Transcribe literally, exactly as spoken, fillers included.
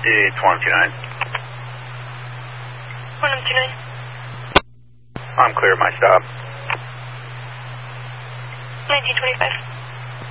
It's one two nine. one two nine. I'm clear of my stop. nineteen twenty-five.